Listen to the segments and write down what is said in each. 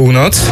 północ.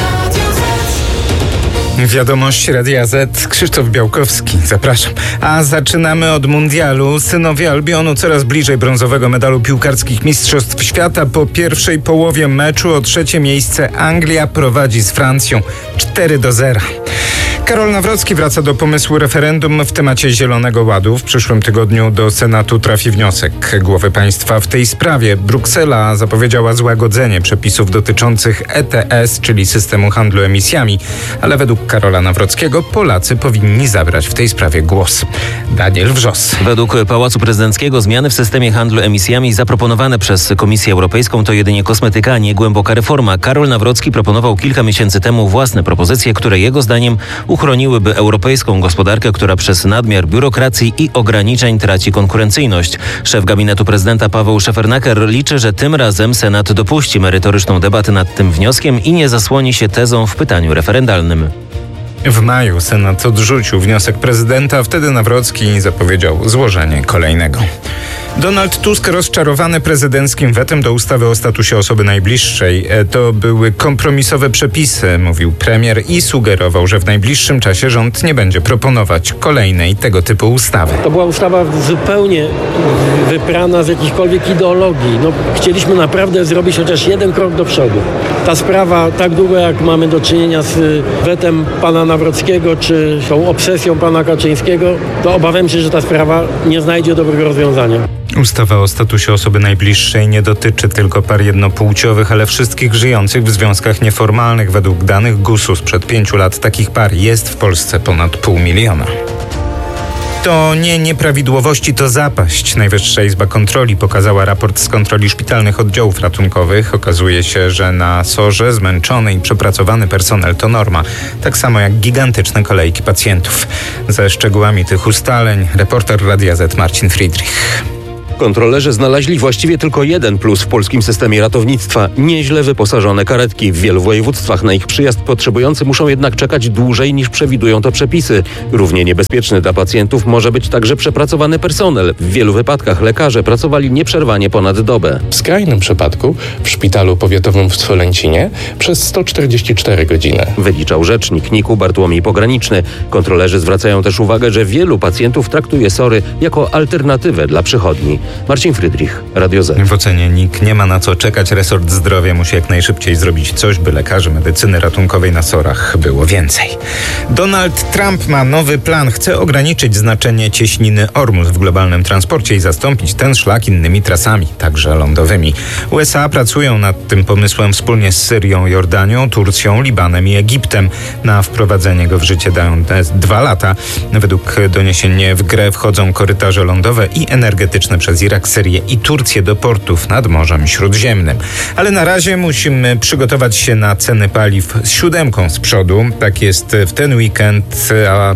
Wiadomości Radia Z, Krzysztof Białkowski, zapraszam. A zaczynamy od mundialu. Synowie Albionu coraz bliżej brązowego medalu piłkarskich Mistrzostw Świata. Po pierwszej połowie meczu o trzecie miejsce Anglia prowadzi z Francją 4-0. Karol Nawrocki wraca do pomysłu referendum w temacie Zielonego Ładu. W przyszłym tygodniu do Senatu trafi wniosek głowy państwa w tej sprawie. Bruksela zapowiedziała złagodzenie przepisów dotyczących ETS, czyli systemu handlu emisjami, ale według Karola Nawrockiego Polacy powinni zabrać w tej sprawie głos. Daniel Wrzos. Według Pałacu Prezydenckiego zmiany w systemie handlu emisjami zaproponowane przez Komisję Europejską to jedynie kosmetyka, a nie głęboka reforma. Karol Nawrocki proponował kilka miesięcy temu własne propozycje, które jego zdaniem uchroniłyby europejską gospodarkę, która przez nadmiar biurokracji i ograniczeń traci konkurencyjność. Szef gabinetu prezydenta Paweł Szefernaker liczy, że tym razem Senat dopuści merytoryczną debatę nad tym wnioskiem i nie zasłoni się tezą w pytaniu referendalnym. W maju Senat odrzucił wniosek prezydenta, wtedy Nawrocki zapowiedział złożenie kolejnego. Donald Tusk rozczarowany prezydenckim wetem do ustawy o statusie osoby najbliższej. To były kompromisowe przepisy, mówił premier i sugerował, że w najbliższym czasie rząd nie będzie proponować kolejnej tego typu ustawy. To była ustawa zupełnie wyprana z jakichkolwiek ideologii. Chcieliśmy naprawdę zrobić chociaż jeden krok do przodu. Ta sprawa, tak długo jak mamy do czynienia z wetem pana Nawrockiego, czy tą obsesją pana Kaczyńskiego, to obawiam się, że ta sprawa nie znajdzie dobrego rozwiązania. Ustawa o statusie osoby najbliższej nie dotyczy tylko par jednopłciowych, ale wszystkich żyjących w związkach nieformalnych. Według danych GUS-u sprzed 5 lat takich par jest w Polsce ponad 500 000. To nie nieprawidłowości, to zapaść. Najwyższa Izba Kontroli pokazała raport z kontroli szpitalnych oddziałów ratunkowych. Okazuje się, że na SOR-ze zmęczony i przepracowany personel to norma. Tak samo jak gigantyczne kolejki pacjentów. Ze szczegółami tych ustaleń reporter Radia Z Marcin Friedrich. Kontrolerzy znaleźli właściwie tylko jeden plus w polskim systemie ratownictwa. Nieźle wyposażone karetki. W wielu województwach na ich przyjazd potrzebujący muszą jednak czekać dłużej niż przewidują to przepisy. Równie niebezpieczny dla pacjentów może być także przepracowany personel. W wielu wypadkach lekarze pracowali nieprzerwanie ponad dobę. W skrajnym przypadku w szpitalu powiatowym w Swolęcinie przez 144 godziny. Wyliczał rzecznik NIK-u Bartłomiej Pograniczny. Kontrolerzy zwracają też uwagę, że wielu pacjentów traktuje SOR-y jako alternatywę dla przychodni. Marcin Friedrich, Radio Z. W ocenie NIK nie ma na co czekać. Resort zdrowia musi jak najszybciej zrobić coś, by lekarzy medycyny ratunkowej na SOR-ach było więcej. Donald Trump ma nowy plan. Chce ograniczyć znaczenie cieśniny Ormus w globalnym transporcie i zastąpić ten szlak innymi trasami, także lądowymi. USA pracują nad tym pomysłem wspólnie z Syrią, Jordanią, Turcją, Libanem i Egiptem. Na wprowadzenie go w życie dają 2 lata. Według doniesień w grę wchodzą korytarze lądowe i energetyczne przez Irak, Syrię i Turcję do portów nad Morzem Śródziemnym. Ale na razie musimy przygotować się na ceny paliw z 7 z przodu. Tak jest w ten weekend, a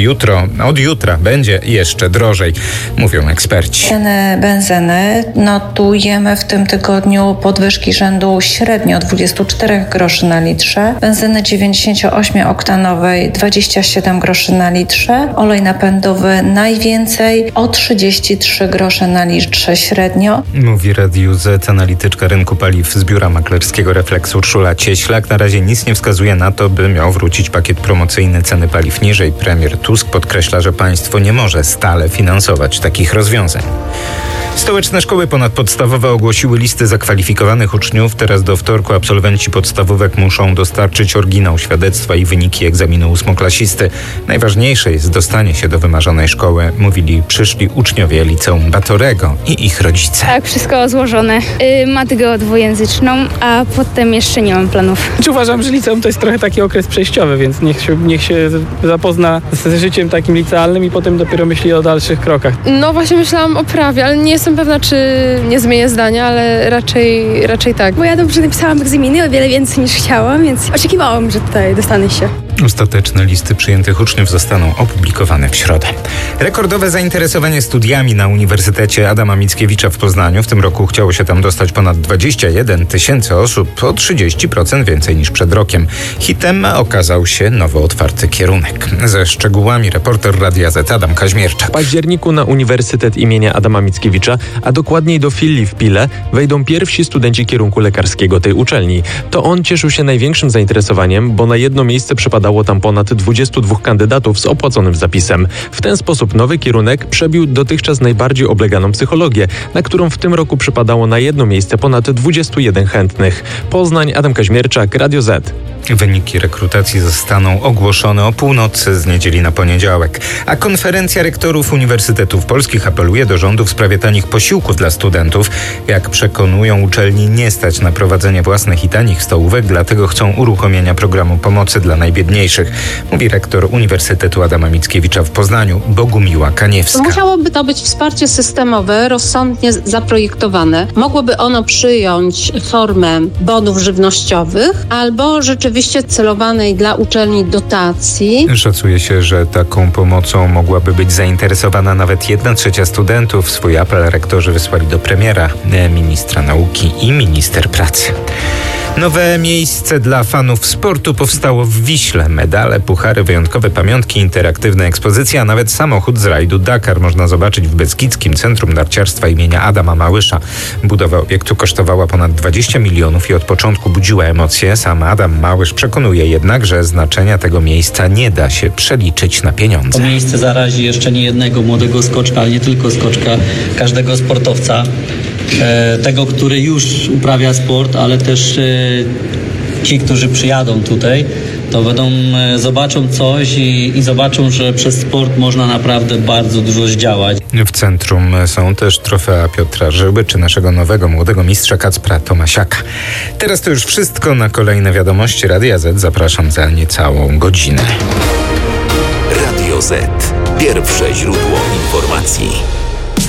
od jutra będzie jeszcze drożej, mówią eksperci. Ceny benzyny notujemy w tym tygodniu podwyżki rzędu średnio 24 groszy na litrze, benzyny 98-oktanowej 27 groszy na litrze, olej napędowy najwięcej o 33 grosze na litrze średnio. Mówi Radiu Z analityczka rynku paliw z biura maklerskiego Refleksu Urszula Cieślak. Na razie nic nie wskazuje na to, by miał wrócić pakiet promocyjny ceny paliw niżej. Premier Tusk podkreśla, że państwo nie może stale finansować takich rozwiązań. Stołeczne szkoły ponadpodstawowe ogłosiły listy zakwalifikowanych uczniów. Teraz do wtorku absolwenci podstawówek muszą dostarczyć oryginał świadectwa i wyniki egzaminu ósmoklasisty. Najważniejsze jest dostanie się do wymarzonej szkoły, mówili przyszli uczniowie liceum Batorego i ich rodzice. Tak, wszystko złożone. Matygę dwujęzyczną, a potem jeszcze nie mam planów. Uważam, że liceum to jest trochę taki okres przejściowy, więc niech się zapozna z życiem takim licealnym i potem dopiero myśli o dalszych krokach. Właśnie myślałam o prawie, ale nie jestem pewna, czy nie zmienię zdania, ale raczej tak. Bo ja dobrze napisałam egzaminy, o wiele więcej niż chciałam, więc oczekiwałam, że tutaj dostanę się. Ostateczne listy przyjętych uczniów zostaną opublikowane w środę. Rekordowe zainteresowanie studiami na Uniwersytecie Adama Mickiewicza w Poznaniu. W tym roku chciało się tam dostać ponad 21 000 osób, o 30% więcej niż przed rokiem. Hitem okazał się nowo otwarty kierunek. Ze szczegółami reporter Radia Z Adam Kaźmierczak. W październiku na Uniwersytet imienia Adama Mickiewicza Łukasiewicza, a dokładniej do filii w Pile, wejdą pierwsi studenci kierunku lekarskiego tej uczelni. To on cieszył się największym zainteresowaniem, bo na jedno miejsce przypadało tam ponad 22 kandydatów z opłaconym zapisem. W ten sposób nowy kierunek przebił dotychczas najbardziej obleganą psychologię, na którą w tym roku przypadało na jedno miejsce ponad 21 chętnych. Poznań, Adam Kaźmierczak, Radio Z. Wyniki rekrutacji zostaną ogłoszone o północy z niedzieli na poniedziałek. A konferencja rektorów uniwersytetów polskich apeluje do rządu w sprawie tanich posiłków dla studentów. Jak przekonują, uczelni nie stać na prowadzenie własnych i tanich stołówek, dlatego chcą uruchomienia programu pomocy dla najbiedniejszych, mówi rektor Uniwersytetu Adama Mickiewicza w Poznaniu, Bogumiła Kaniewska. Musiałoby to być wsparcie systemowe, rozsądnie zaprojektowane. Mogłoby ono przyjąć formę bonów żywnościowych albo rzeczywiście celowanej dla uczelni dotacji. Szacuje się, że taką pomocą mogłaby być zainteresowana nawet 1/3 studentów. Swój apel rektorzy wysłali do premiera, ministra nauki i minister pracy. Nowe miejsce dla fanów sportu powstało w Wiśle. Medale, puchary, wyjątkowe pamiątki, interaktywna ekspozycja, a nawet samochód z rajdu Dakar można zobaczyć w Beskidzkim Centrum Narciarstwa imienia Adama Małysza. Budowa obiektu kosztowała ponad 20 milionów i od początku budziła emocje. Sam Adam Małysz przekonuje jednak, że znaczenia tego miejsca nie da się przeliczyć na pieniądze. To miejsce zarazi jeszcze nie jednego młodego skoczka, ale nie tylko skoczka, każdego sportowca. Tego, który już uprawia sport, ale też ci, którzy przyjadą tutaj, to zobaczą coś i zobaczą, że przez sport można naprawdę bardzo dużo zdziałać. W centrum są też trofea Piotra Żyły czy naszego nowego młodego mistrza Kacpra Tomasiaka. Teraz to już wszystko. Na kolejne wiadomości Radia Z zapraszam za niecałą godzinę. Radio Z. Pierwsze źródło informacji.